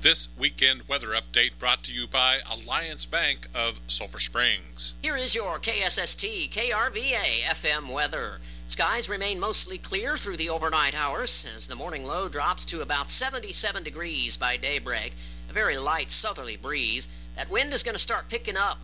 This weekend weather update brought to you by Alliance Bank of Sulphur Springs. Here is your KSST KRVA FM weather. Skies remain mostly clear through the overnight hours as the morning low drops to about 77 degrees by daybreak. A very light southerly breeze. That wind is going to start picking up